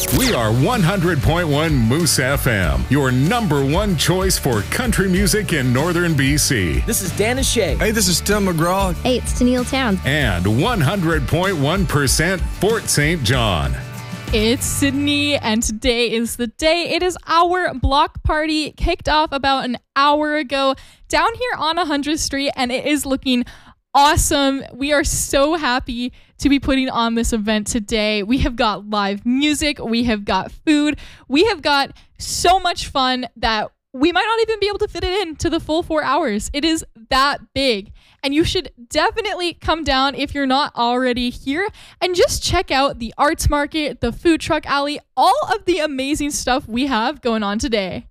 We are 100.1 Moose FM, your number one choice for country music in northern BC. This is Dan and Shay. Hey, this is Tim McGraw. Hey, it's Tennille Towns. And 100.1% Fort St. John. It's Sydney, and today is the day. It is our block party, kicked off about an hour ago down here on 100th Street, and it is looking awesome. We are so happy to be putting on this event today. We have got live music, we have got food, we have got so much fun that we might not even be able to fit it in to the full 4 hours. It is that big. And you should definitely come down if you're not already here and just check out the arts market, the food truck alley, all of the amazing stuff we have going on today.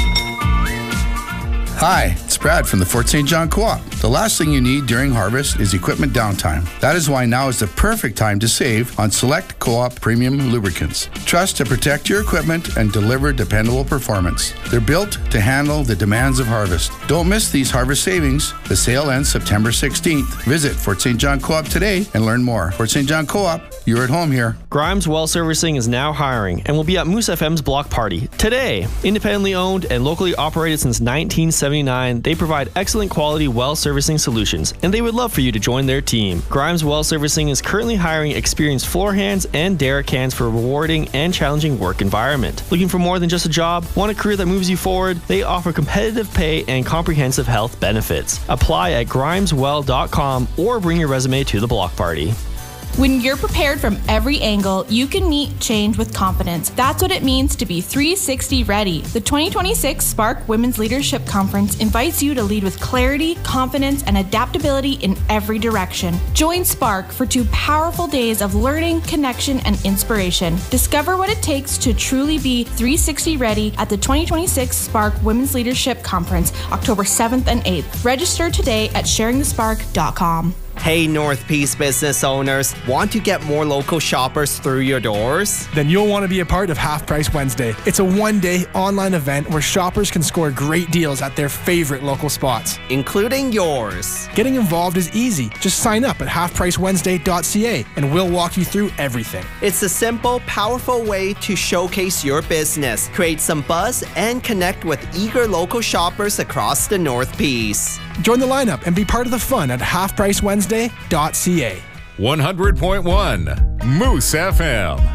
Hi, it's Brad from the Fort St. John Co-op. The last thing you need during harvest is equipment downtime. That is why now is the perfect time to save on select Co-op premium lubricants. Trust to protect your equipment and deliver dependable performance. They're built to handle the demands of harvest. Don't miss these harvest savings. The sale ends September 16th. Visit Fort St. John Co-op today and learn more. Fort St. John Co-op, you're at home here. Grimes Well Servicing is now hiring and will be at Moose FM's block party today. Independently owned and locally operated since 1979, they provide excellent quality well servicing solutions, and they would love for you to join their team. Grimes Well Servicing is currently hiring experienced floor hands and derrick hands for a rewarding and challenging work environment. Looking for more than just a job? Want a career that moves you forward? They offer competitive pay and comprehensive health benefits. Apply at grimeswell.com or bring your resume to the block party. When you're prepared from every angle, you can meet change with confidence. That's what it means to be 360 ready. The 2026 Spark Women's Leadership Conference invites you to lead with clarity, confidence, and adaptability in every direction. Join Spark for 2 powerful days of learning, connection, and inspiration. Discover what it takes to truly be 360 ready at the 2026 Spark Women's Leadership Conference, October 7th and 8th. Register today at sharingthespark.com. Hey, North Peace business owners, want to get more local shoppers through your doors? Then you'll want to be a part of Half Price Wednesday. It's a one-day online event where shoppers can score great deals at their favorite local spots, including yours. Getting involved is easy. Just sign up at halfpricewednesday.ca and we'll walk you through everything. It's a simple, powerful way to showcase your business, create some buzz, and connect with eager local shoppers across the North Peace. Join the lineup and be part of the fun at halfpricewednesday.ca. 100.1 Moose FM.